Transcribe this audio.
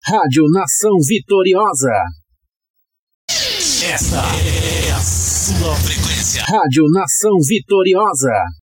Rádio Nação Vitoriosa. Esta é a sua frequência. Rádio Nação Vitoriosa.